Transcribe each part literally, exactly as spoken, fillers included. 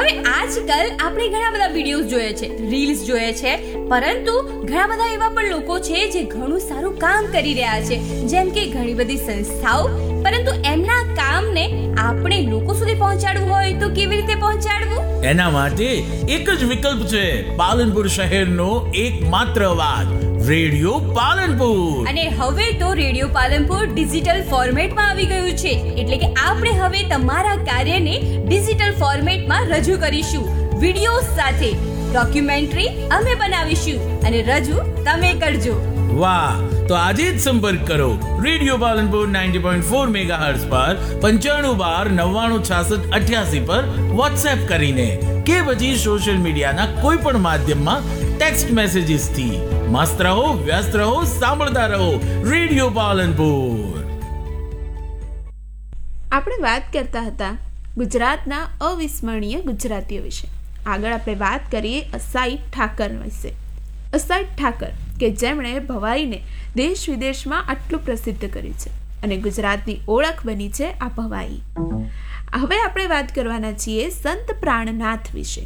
હવે આજકાલ આપણે ઘણા બધા વિડીયોઝ જોઈએ છે, રીલ્સ જોઈએ છે, પરંતુ ઘણા બધા એવા પણ લોકો છે જે ઘણું સારું કામ કરી રહ્યા છે, જેમ કે ઘણી બધી સંસ્થાઓ, પરંતુ એમના કામને આપણે લોકો સુધી પહોંચાડવું હોય તો કેવી રીતે પહોંચાડવું? એના માટે એક જ વિકલ્પ છે, પાલનપુર શહેરનો એકમાત્ર અવાજ રેડિયો પાલનપુર. અને હવે તો રેડિયો પાલનપુર ડિજિટલ ફોર્મેટમાં આવી ગયું છે, એટલે કે આપણે હવે તમારા કાર્યને ડિજિટલ ફોર્મેટમાં રજૂ કરીશું. વિડીયો સાથે ડોક્યુમેન્ટરી અમે બનાવીશું અને રજૂ તમે કરજો. વાહ, તો આજે જ સંપર્ક કરો radio Palanpur ninety point four megahertz પર પંચાણું બાર નવ્વાણું છાસઠ અઠ્યાસી પર વોટ્સએપ કરીને કે પછી સોશિયલ મીડિયાના કોઈ પણ માધ્યમમાં ટેક્સ્ટ મેસેજીસ થી. મસ્ત રહો, વ્યસ્ત રહો, સાંભળતા રહો રેડિયો પાલનપુર. આપણે વાત કરતા હતા ગુજરાતના અવિસ્મરણીય ગુજરાતીઓ વિશે. આગળ આપણે વાત કરીએ અસાઈ ઠાકર વિશે. અસાઈ ઠાકર કે જેમણે ભવાઈને દેશ વિદેશમાં આટલું પ્રસિદ્ધ કર્યું છે અને ગુજરાતની ઓળખ બની છે આ ભવાઈ. હવે આપણે વાત કરવાના છીએ સંત પ્રાણનાથ વિશે.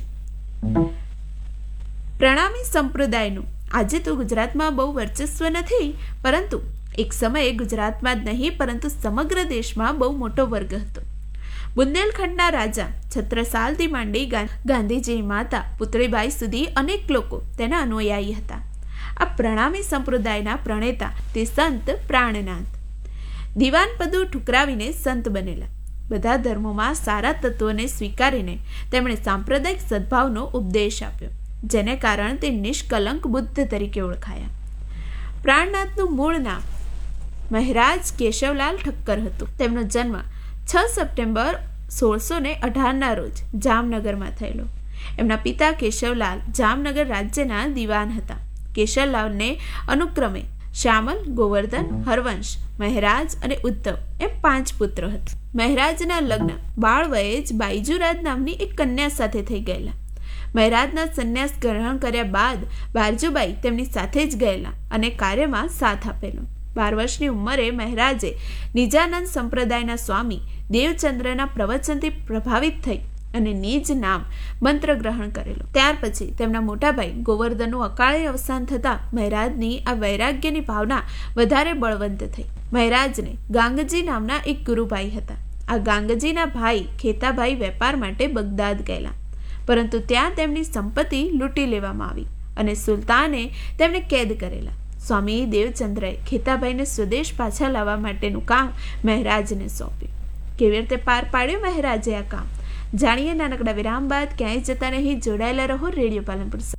પ્રણામી સંપ્રદાયનું આજે તો ગુજરાતમાં બહુ વર્ચસ્વ નથી, પરંતુ એક સમયે ગુજરાતમાં જ નહીં પરંતુ સમગ્ર દેશમાં બહુ મોટો વર્ગ હતો. બુંદેલખંડના રાજા છત્રસાલથી માંડી ગાંધીજી માતા પુતળીબાઈ સુધી અનેક લોકો તેના અનુયાયી હતા. આ પ્રણામી સંપ્રદાયના પ્રણેતા તે સંત પ્રાણનાથ દિવાન પદો ઠુકરાવીને સંત બનેલા. બધા ધર્મોમાં સારા તત્વોને સ્વીકારીને તેમણે સાંપ્રદાયિક સદભાવનો ઉપદેશ આપ્યો, જેને કારણે તે નિષ્કલંક બુદ્ધ તરીકે ઓળખાયા. પ્રાણનાથનું મૂળ નામ મહારાજ કેશવલાલ ઠક્કર હતું. તેમનો જન્મ છ સપ્ટેમ્બર સોળસો ને અઢારના રોજ જામનગરમાં થયેલો. એમના પિતા કેશવલાલ જામનગર રાજ્યના દિવાન હતા. કેશવલાલને અનુક્રમે શ્યામલ, ગોવર્ધન, હરવંશ, મહારાજ અને ઉદ્ધવ એમ પાંચ પુત્ર હતા. મહારાજના લગ્ન બાળ વયે જ બાઈજુરાજ નામની એક કન્યા સાથે થઈ ગયેલા. મહારાજના સંન્યાસ ગ્રહણ કર્યા બાદ બારજુબાઈ તેમની સાથે જ ગયેલા અને કાર્યમાં સાથ આપેલો. બાર વર્ષની ઉંમરે મહારાજે નિજાનંદ સંપ્રદાયના સ્વામી દેવચંદ્રના પ્રવચનથી પ્રભાવિત થઈ અને નિજ નામ મંત્ર ગ્રહણ કરેલો. ત્યાર પછી તેમના મોટાભાઈ ગોવર્ધનનું અકાળે અવસાન થતાં મહારાજની આ વૈરાગ્યની ભાવના વધારે બળવંત થઈ. મહારાજને ગાંગજી નામના એક ગુરુભાઈ હતા. આ ગાંગજીના ભાઈ ખેતાભાઈ વેપાર માટે બગદાદ ગયેલા, પરંતુ ત્યાં તેમની સંપત્તિ લૂંટી લેવામાં આવી અને સુલતાને તેમને કેદ કરેલા. સ્વામી દેવચંદ્રએ ખેતાભાઈને સ્વદેશ પાછા લાવવા માટેનું કામ મહારાજને સોંપ્યું. કેવી રીતે પાર પાડ્યું મહારાજે આ કામ, જાણીએ નાનકડા વિરામ બાદ. ક્યાંય જતા નહીં, જોડાયેલા રહો રેડિયો પાલનપુર.